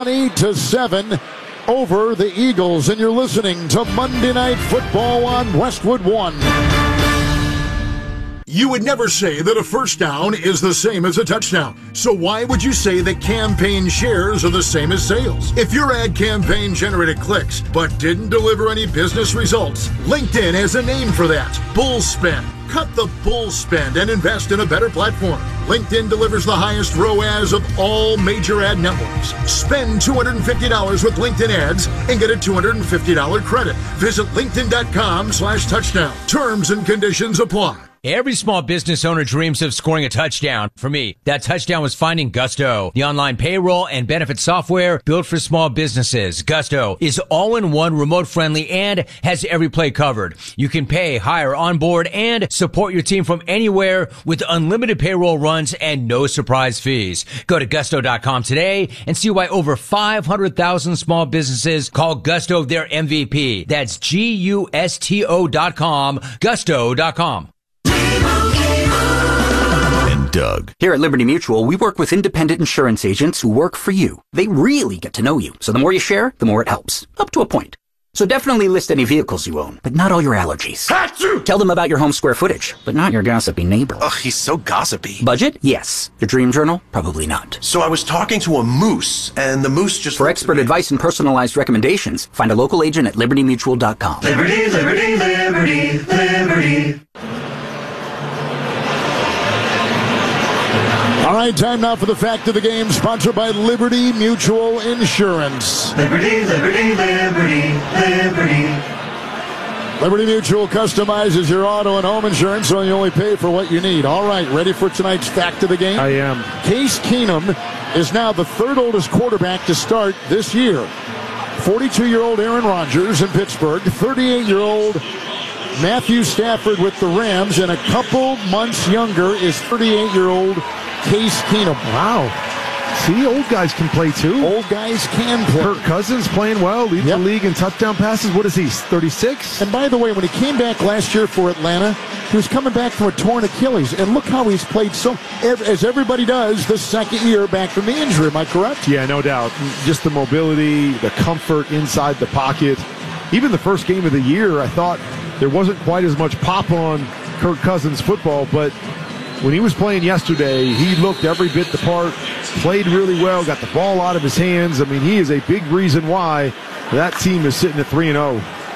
20-7 over the Eagles, and you're listening to Monday Night Football on Westwood One. You would never say that a first down is the same as a touchdown. So why would you say that campaign shares are the same as sales? If your ad campaign generated clicks but didn't deliver any business results, LinkedIn has a name for that: bull spend. Cut the bull spend and invest in a better platform. LinkedIn delivers the highest ROAS of all major ad networks. Spend $250 with LinkedIn ads and get a $250 credit. Visit linkedin.com/touchdown. Terms and conditions apply. Every small business owner dreams of scoring a touchdown. For me, that touchdown was finding Gusto, the online payroll and benefit software built for small businesses. Gusto is all-in-one, remote-friendly, and has every play covered. You can pay, hire, onboard, and support your team from anywhere with unlimited payroll runs and no surprise fees. Go to gusto.com today and see why over 500,000 small businesses call Gusto their MVP. That's GUSTO.com, gusto.com. And Doug. Here at Liberty Mutual, we work with independent insurance agents who work for you. They really get to know you, so the more you share, the more it helps. Up to a point. So definitely list any vehicles you own, but not all your allergies. Achoo! Tell them about your home square footage, but not your gossipy neighbor. Ugh, he's so gossipy. Budget? Yes. Your dream journal? Probably not. So I was talking to a moose, and the moose just... For expert advice and personalized recommendations, find a local agent at libertymutual.com. Liberty, liberty, liberty, liberty. All right, time now for the fact of the game, sponsored by Liberty Mutual Insurance. Liberty, liberty, liberty, liberty. Liberty Mutual customizes your auto and home insurance, so you only pay for what you need. All right, ready for tonight's fact of the game? I am. Case Keenum is now the third oldest quarterback to start this year. 42-year-old Aaron Rodgers in Pittsburgh, 38-year-old Matthew Stafford with the Rams, and a couple months younger is 38-year-old Case Keenum. Wow. See, old guys can play too. Old guys can play. Kirk Cousins playing well, leads the league in touchdown passes. What is he, 36? And by the way, when he came back last year for Atlanta, he was coming back from a torn Achilles. And look how he's played as everybody does, the second year back from the injury. Am I correct? Yeah, no doubt. Just the mobility, the comfort inside the pocket. Even the first game of the year, I thought there wasn't quite as much pop on Kirk Cousins football, but when he was playing yesterday, he looked every bit the part, played really well, got the ball out of his hands. I mean, he is a big reason why that team is sitting at 3-0.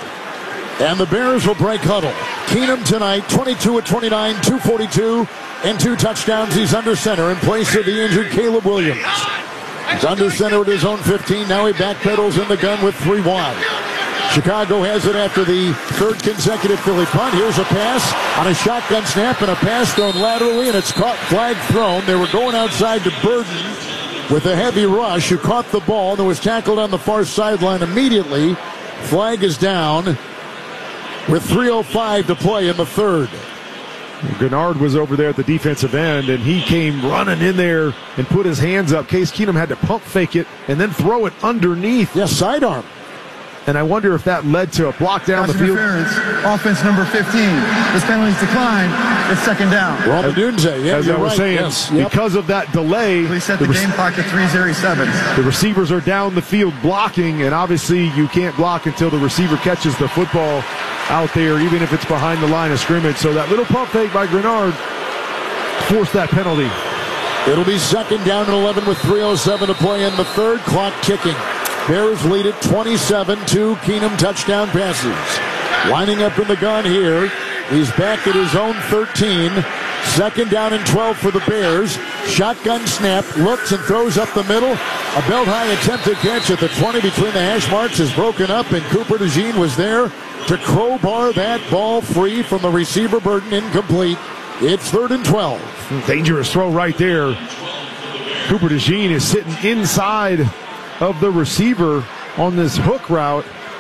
And the Bears will break huddle. Keenum tonight, 22 of 29, 242, and 2 touchdowns. He's under center in place of the injured Caleb Williams. He's under center at his own 15. Now he backpedals in the gun with 3 wide. Chicago has it after the third consecutive Philly punt. Here's a pass on a shotgun snap and a pass thrown laterally, and it's caught, flag thrown. They were going outside to Burden with a heavy rush, who caught the ball and was tackled on the far sideline immediately. Flag is down with 3:05 to play in the third. Gennard was over there at the defensive end, and he came running in there and put his hands up. Case Keenum had to pump fake it and then throw it underneath. Yes, sidearm. And I wonder if that led to a block down the field. Offense number 15. This penalty's declined. It's second down. Roman Dunze, yeah, as I was saying, because of that delay, we set the game clock at 3:07. The receivers are down the field blocking, and obviously you can't block until the receiver catches the football out there, even if it's behind the line of scrimmage. So that little pump fake by Gennard forced that penalty. It'll be second down and 11 with 3:07 to play in the third. Clock ticking. Bears lead it 27-2. Keenum touchdown passes. Lining up in the gun here. He's back at his own 13. Second down and 12 for the Bears. Shotgun snap. Looks and throws up the middle. A belt-high attempted catch at the 20 between the hash marks is broken up, and Cooper DeJean was there to crowbar that ball free from the receiver. Burden incomplete. It's 3rd and 12. Dangerous throw right there. Cooper DeJean is sitting inside of the receiver on this hook route.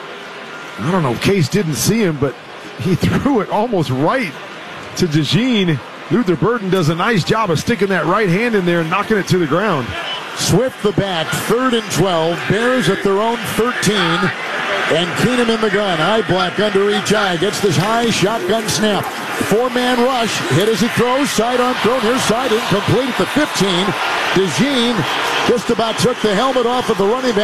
I don't know if Case didn't see him, but he threw it almost right to DeJean. Luther Burden does a nice job of sticking that right hand in there and knocking it to the ground. Swift the back, 3rd and 12. Bears at their own 13. And Keenum in the gun. Eye black under each eye. Gets this high shotgun snap. 4-man rush. Hit as he throws. Sidearm throw near side. Incomplete at the 15. DeJean just about took the helmet off of the running back.